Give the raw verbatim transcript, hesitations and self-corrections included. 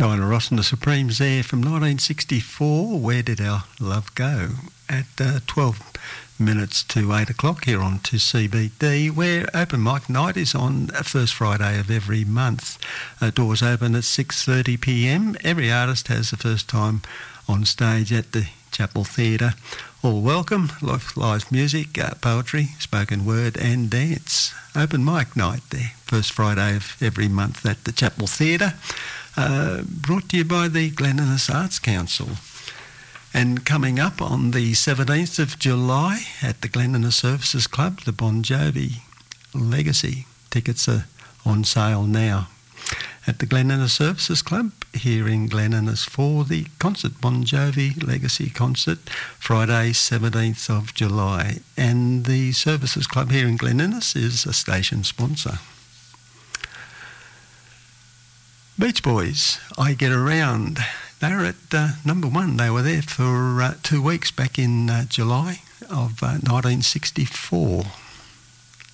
Diana Ross and the Supremes there from nineteen sixty-four, Where Did Our Love Go? At uh, twelve minutes to eight o'clock here on two C B D, where open mic night is on the first Friday of every month. Uh, doors open at six thirty p m. Every artist has the first time on stage at the Chapel Theatre. All welcome, live, live music, uh, poetry, spoken word and dance. Open mic night there, first Friday of every month at the Chapel Theatre. Uh, brought to you by the Glen Innes Arts Council. And coming up on the seventeenth of July at the Glen Innes Services Club, the Bon Jovi Legacy. Tickets are on sale now at the Glen Innes Services Club here in Glen Innes for the concert, Bon Jovi Legacy concert, Friday seventeenth of July. And the Services Club here in Glen Innes is a station sponsor. Beach Boys, I Get Around. They're at uh, number one. They were there for uh, two weeks back in uh, July of uh, nineteen sixty-four.